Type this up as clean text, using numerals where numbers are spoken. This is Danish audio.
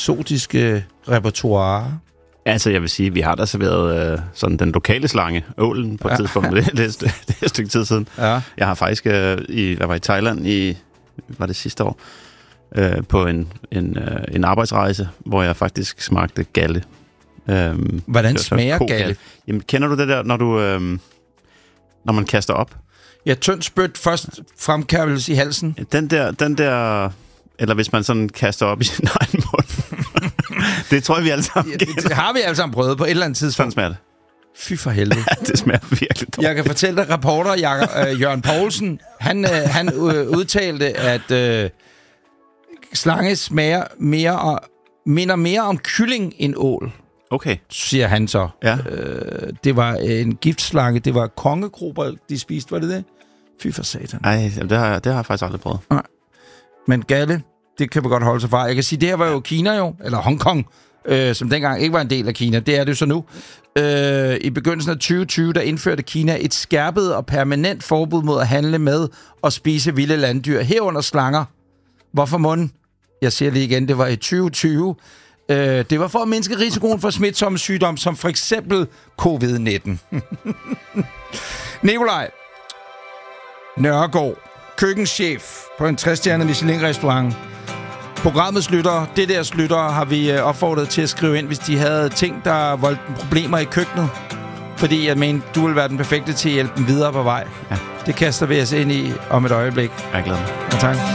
eksotiske repertoire? Altså, jeg vil sige, at vi har da serveret sådan den lokale slange, ålen, på et tidspunkt. Det er et stykke tid siden. Ja. Jeg har faktisk jeg var i Thailand var det sidste år, på en arbejdsrejse, hvor jeg faktisk smagte galle. Hvordan smager galle? Jamen, kender du det der, når man kaster op? Ja, tynd spyt først fremkærles i halsen. Den der, eller hvis man sådan kaster op i sin egen mund. Det tror jeg, vi alle sammen det har vi alle sammen prøvet på et eller andet tidspunkt. Sådan smager det. Fy for helvede. Det smager virkelig dårligt. Jeg kan fortælle dig, reporter Jørgen Poulsen, han udtalte, at slange minder mere om kylling end ål. Okay. Siger han så. Ja. Det var en giftslange. Det var kongekrober, de spiste. Var det det? Fy for satan. Nej, det har jeg faktisk aldrig prøvet. Nej. Men galle, det kan man godt holde sig fra. Jeg kan sige, det her var jo Kina jo, eller Hongkong, som dengang ikke var en del af Kina. Det er det jo så nu. I begyndelsen af 2020, der indførte Kina et skærpet og permanent forbud mod at handle med og spise vilde landdyr, herunder slanger. Hvorfor mon? Jeg siger lige igen, det var i 2020. Det var for at mindske risikoen for smitsomme sygdomme, som for eksempel covid-19. Nikolaj Nørgaard, køkkenchef på en 3-stjernet Michelin-restaurant. Programmets lyttere, DDR's lyttere, har vi opfordret til at skrive ind, hvis de havde ting, der voldte problemer i køkkenet. Fordi jeg mener, du vil være den perfekte til at hjælpe dem videre på vej. Ja. Det kaster vi os ind i om et øjeblik. Jeg glæder mig. Ja, tak.